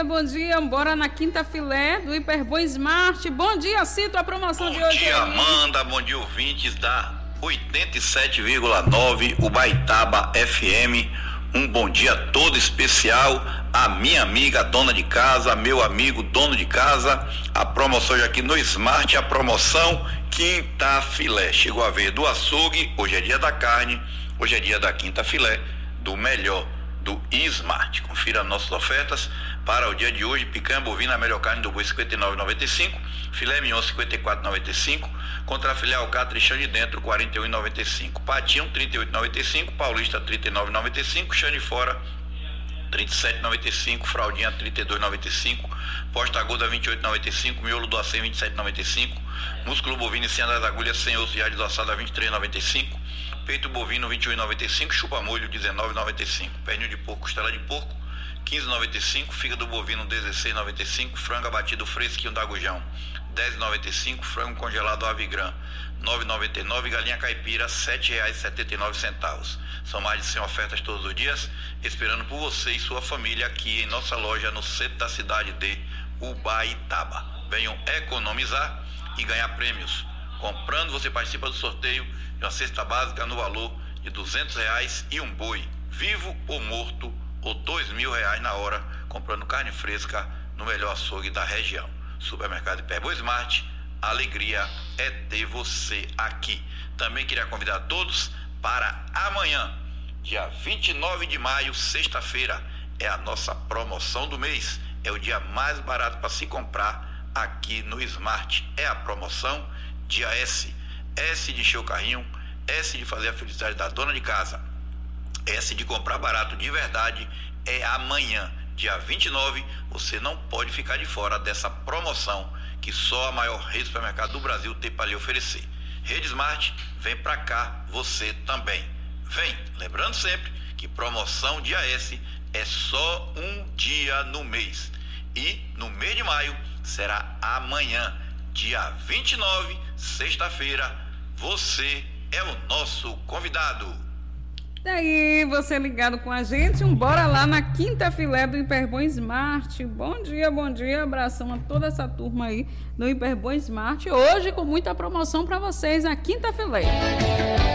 bom dia. Bora na quinta filé do Hiperbom Smart. Bom dia, Cito, a promoção de hoje. Bom dia, Amanda. Bom dia, ouvintes da 87,9 Ubaitaba FM. Um bom dia todo especial à minha amiga dona de casa, meu amigo dono de casa. A promoção hoje aqui no Smart, a promoção quinta filé. Chegou a vez do açougue, hoje é dia da carne, hoje é dia da quinta filé, do melhor do Smart. Confira nossas ofertas para o dia de hoje: picanha bovina, a melhor carne do boi, R$ 59,95, filé mignon, R$ 54,95, contra filé alcatra e chã de dentro, R$ 41,95, patinho, R$ 38,95, paulista, R$ 39,95, chã de fora, R$ 37,95, fraldinha, R$ 32,95, posta aguda, R$ 28,95, miolo do acém, R$ 27,95, músculo bovino e senha das agulhas sem osso de ar desossada, R$ 23,95, peito bovino, R$ 21,95, chupa-molho, R$ 19,95, pernil de porco, costela de porco, R$ 15,95, fígado bovino, R$ 16,95, frango abatido fresquinho da Gujão, R$ 10,95, frango congelado Avigran, R$ 9,99, galinha caipira, R$ 7,79. São mais de 100 ofertas todos os dias, esperando por você e sua família aqui em nossa loja no centro da cidade de Ubaitaba. Venham economizar e ganhar prêmios. Comprando, você participa do sorteio de uma cesta básica no valor de R$ 200 e um boi, vivo ou morto, ou R$ 2.000 na hora, comprando carne fresca no melhor açougue da região. Supermercado Hiperbom Smart, a alegria é ter você aqui. Também queria convidar todos para amanhã, dia 29 de maio, sexta-feira, é a nossa promoção do mês. É o dia mais barato para se comprar aqui no Smart. É a promoção dia S. S de encher o carrinho, S de fazer a felicidade da dona de casa, S de comprar barato de verdade. É amanhã, dia 29. Você não pode ficar de fora dessa promoção que só a maior rede de supermercado do Brasil tem para lhe oferecer. Rede Smart, vem para cá você também. Vem, lembrando sempre que promoção dia S é só um dia no mês. E no mês de maio será amanhã, dia 29, sexta-feira. Você é o nosso convidado. Daí, você ligado com a gente, bora lá na quinta filé do Hiperbom Smart. Bom dia, abração a toda essa turma aí do Hiperbom Smart. Hoje com muita promoção para vocês, a quinta filé.